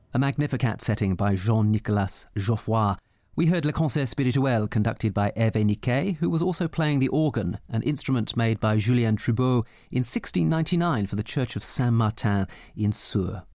A Magnificat setting by Jean-Nicolas Geoffroy. We heard Le Concert Spirituel conducted by Hervé Niquet, who was also playing the organ, an instrument made by Julien Trubeau in 1699 for the Church of Saint-Martin in Tours.